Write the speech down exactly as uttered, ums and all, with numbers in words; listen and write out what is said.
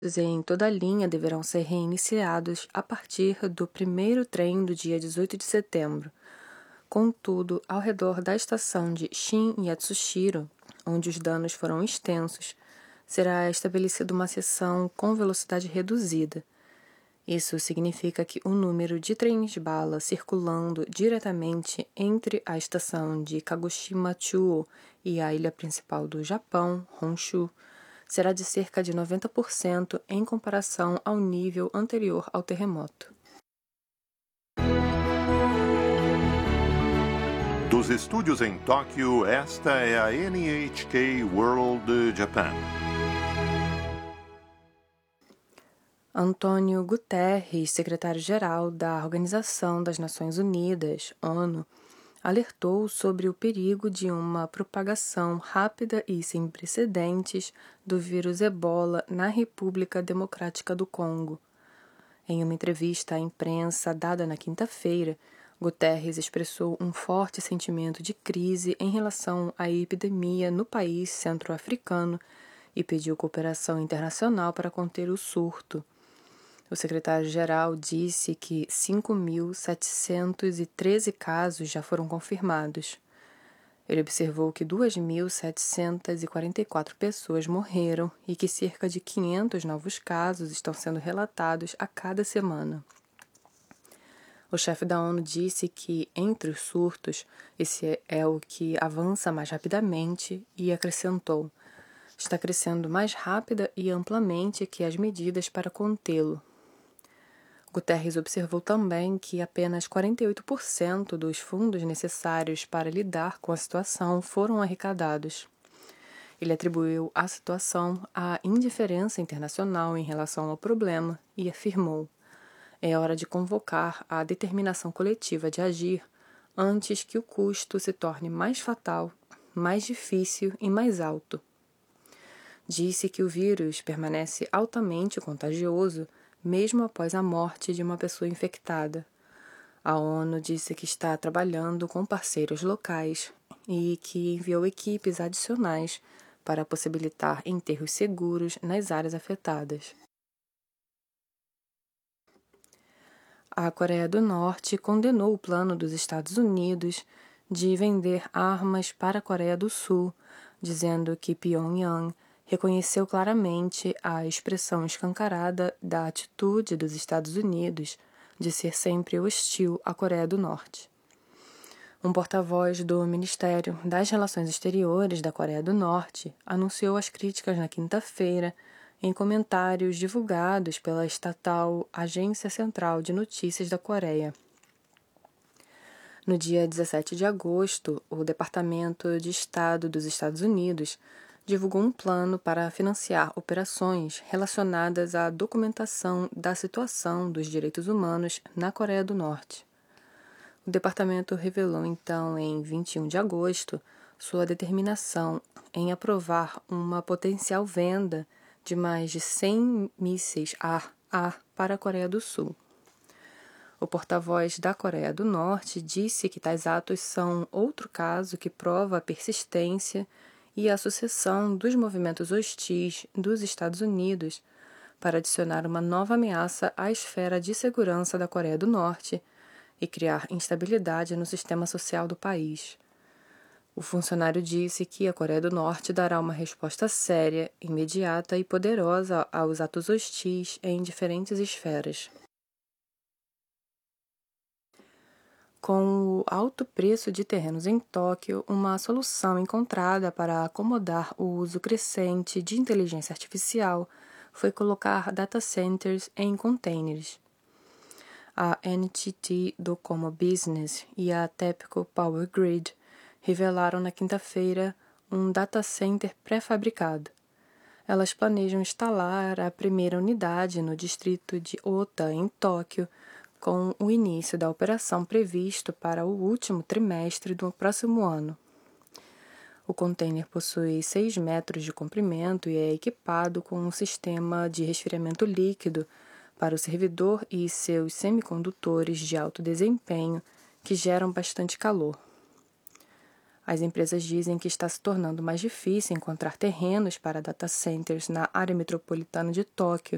em toda a linha deverão ser reiniciados a partir do primeiro trem do dia dezoito de setembro. Contudo, ao redor da estação de Shin Yatsushiro, onde os danos foram extensos, será estabelecida uma seção com velocidade reduzida. Isso significa que o número de trens-bala circulando diretamente entre a estação de Kagoshima-Chuo e a ilha principal do Japão, Honshu, será de cerca de noventa por cento em comparação ao nível anterior ao terremoto. Dos estúdios em Tóquio, esta é a N H K World Japan. Antônio Guterres, secretário-geral da Organização das Nações Unidas, ONU, alertou sobre o perigo de uma propagação rápida e sem precedentes do vírus Ebola na República Democrática do Congo. Em uma entrevista à imprensa dada na quinta-feira, Guterres expressou um forte sentimento de crise em relação à epidemia no país centro-africano e pediu cooperação internacional para conter o surto. O secretário-geral disse que cinco mil setecentos e treze casos já foram confirmados. Ele observou que duas mil setecentas e quarenta e quatro pessoas morreram e que cerca de quinhentos novos casos estão sendo relatados a cada semana. O chefe da ONU disse que, entre os surtos, esse é o que avança mais rapidamente e acrescentou: está crescendo mais rápida e amplamente que as medidas para contê-lo. Guterres observou também que apenas quarenta e oito por cento dos fundos necessários para lidar com a situação foram arrecadados. Ele atribuiu a situação à indiferença internacional em relação ao problema e afirmou: é hora de convocar a determinação coletiva de agir antes que o custo se torne mais fatal, mais difícil e mais alto. Disse que o vírus permanece altamente contagioso mesmo após a morte de uma pessoa infectada. A ONU disse que está trabalhando com parceiros locais e que enviou equipes adicionais para possibilitar enterros seguros nas áreas afetadas. A Coreia do Norte condenou o plano dos Estados Unidos de vender armas para a Coreia do Sul, dizendo que Pyongyang reconheceu claramente a expressão escancarada da atitude dos Estados Unidos de ser sempre hostil à Coreia do Norte. Um porta-voz do Ministério das Relações Exteriores da Coreia do Norte anunciou as críticas na quinta-feira em comentários divulgados pela estatal Agência Central de Notícias da Coreia. No dia dezessete de agosto, o Departamento de Estado dos Estados Unidos divulgou um plano para financiar operações relacionadas à documentação da situação dos direitos humanos na Coreia do Norte. O departamento revelou, então, em vinte e um de agosto, sua determinação em aprovar uma potencial venda de mais de cem mísseis ar-ar para a Coreia do Sul. O porta-voz da Coreia do Norte disse que tais atos são outro caso que prova a persistência e a sucessão dos movimentos hostis dos Estados Unidos para adicionar uma nova ameaça à esfera de segurança da Coreia do Norte e criar instabilidade no sistema social do país. O funcionário disse que a Coreia do Norte dará uma resposta séria, imediata e poderosa aos atos hostis em diferentes esferas. Com o alto preço de terrenos em Tóquio, uma solução encontrada para acomodar o uso crescente de inteligência artificial foi colocar data centers em containers. A N T T Docomo Business e a TEPCO Power Grid revelaram na quinta-feira um data center pré-fabricado. Elas planejam instalar a primeira unidade no distrito de Ota, em Tóquio, com o início da operação previsto para o último trimestre do próximo ano. O container possui seis metros de comprimento e é equipado com um sistema de resfriamento líquido para o servidor e seus semicondutores de alto desempenho que geram bastante calor. As empresas dizem que está se tornando mais difícil encontrar terrenos para data centers na área metropolitana de Tóquio